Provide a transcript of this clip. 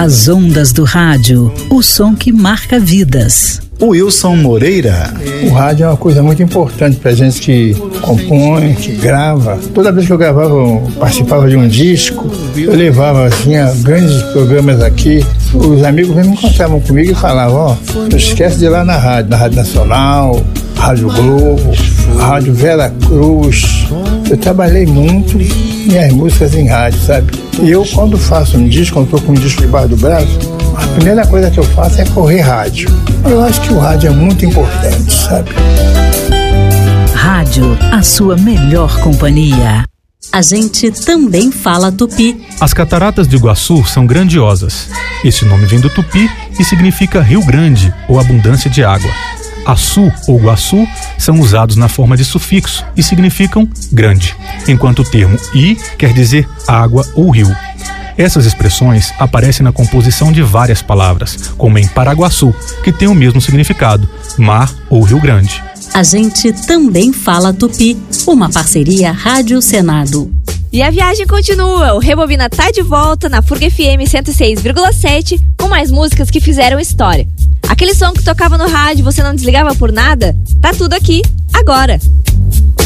As ondas do rádio, o som que marca vidas. Wilson Moreira. O rádio é uma coisa muito importante pra gente que compõe, que grava. Toda vez que eu gravava, eu participava de um disco, eu levava, tinha grandes programas aqui. Os amigos me encontravam comigo e falavam, não esquece de ir lá na Rádio Nacional, Rádio Globo, Rádio Vera Cruz. Eu trabalhei muito minhas músicas em rádio, sabe? E eu, quando faço um disco, quando estou com um disco debaixo do braço, a primeira coisa que eu faço é correr rádio. Eu acho que o rádio é muito importante, sabe? Rádio, a sua melhor companhia. A gente também fala tupi. As cataratas do Iguaçu são grandiosas. Esse nome vem do tupi e significa Rio Grande ou abundância de água. Açu ou Guaçu são usados na forma de sufixo e significam grande, enquanto o termo i quer dizer água ou rio. Essas expressões aparecem na composição de várias palavras, como em Paraguaçu, que tem o mesmo significado, mar ou Rio Grande. A gente também fala tupi, uma parceria Rádio Senado. E a viagem continua, o Rebobina tá de volta na FURG FM 106,7 com mais músicas que fizeram história. Aquele som que tocava no rádio e você não desligava por nada, tá tudo aqui, agora.